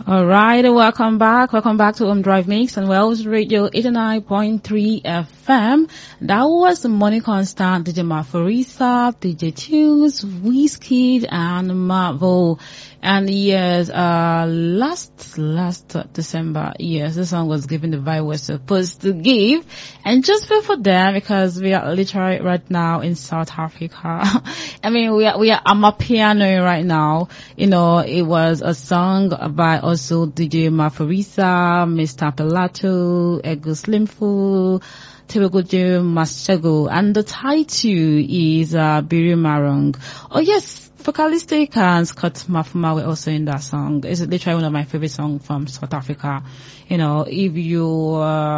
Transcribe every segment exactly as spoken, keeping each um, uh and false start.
All right, welcome back. Welcome back to Home Drive Mix and Wells Radio eighty-nine point three F M. That was Money Constant, D J Maforisa, D J Tunes, Wizkid, and Marvel. And yes, uh, last, last December, yes, the song was given the vibe we're supposed to give. And just before that, because we are literally right now in South Africa. I mean, we are, we are, I'm a piano right now. You know, it was a song by also D J Maforisa, Mister Pelato, Ego Slimful, Tebegojo Masego, and the title is, uh, Biri Marong. Oh yes, Vocalistic and Scott Mafuma were also in that song. It's literally one of my favorite songs from South Africa. You know, if you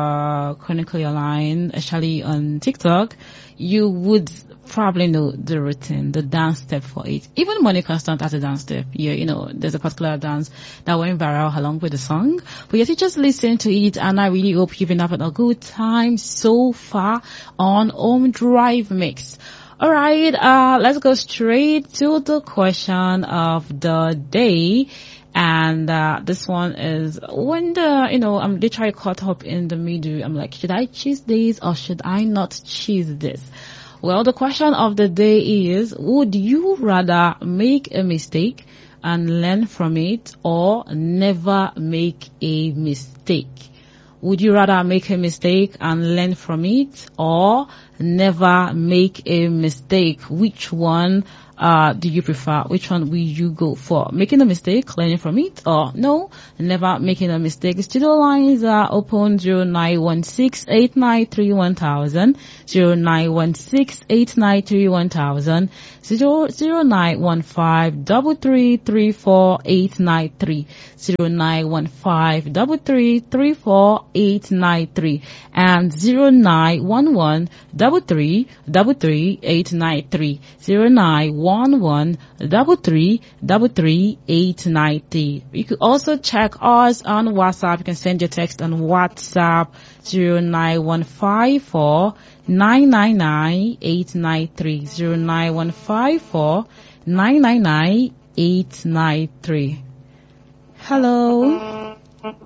uh chronically align, especially on TikTok, you would probably know the routine, the dance step for it. Even Money Constant has a dance step. Yeah, you know, there's a particular dance that went viral along with the song. But yes, you just listen to it, and I really hope you've been having a good time so far on Home Drive Mix. All right, uh, let's go straight to the question of the day. And, uh, this one is when the, you know, I'm literally caught up in the middle. I'm like, should I choose this or should I not choose this? Well, the question of the day is, would you rather make a mistake and learn from it or never make a mistake? Would you rather make a mistake and learn from it or never make a mistake? Which one uh do you prefer? Which one will you go for? Making a mistake, learning from it, or no, never making a mistake? Studio lines are open zero nine one six eight nine three one thousand, zero nine one six eight nine three one thousand, zero zero nine one five double three three four eight nine three, zero nine one five double three three four eight nine three, and zero nine one one double three double three eight nine three, zero nine one one double three double three eight nine three. You could also check us on WhatsApp. You can send your text on WhatsApp zero nine one five four nine nine nine eight nine three, zero nine one five four nine nine nine eight nine three. Hello.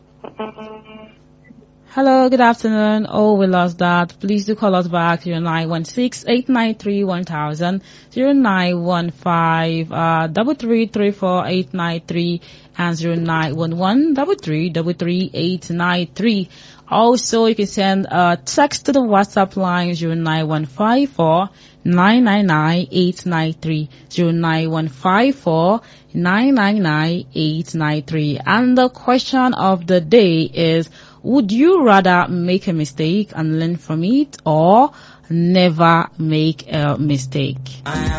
Hello, good afternoon. Oh, we lost that. Please do call us back, zero nine one six eight nine three one thousand, zero nine one five uh double three three four eight nine three, and zero nine one one double three double three eight nine three. Also, you can send a text to the WhatsApp line zero nine one five four nine nine nine eight nine three, zero nine one five four nine nine nine eight nine three. And the question of the day is, would you rather make a mistake and learn from it or never make a mistake?